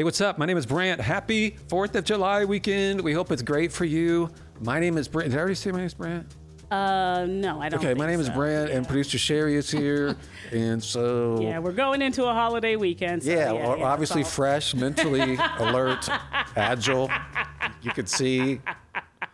Hey, what's up? My name is Brant. Happy 4th of July weekend. We hope it's great for you. My name is Brant. Did I already say my name is Brant? No, I don't. Okay, my name is Brant, and producer Sherry is here. And so... Yeah, we're going into a holiday weekend. So obviously fresh, mentally alert, agile. You could see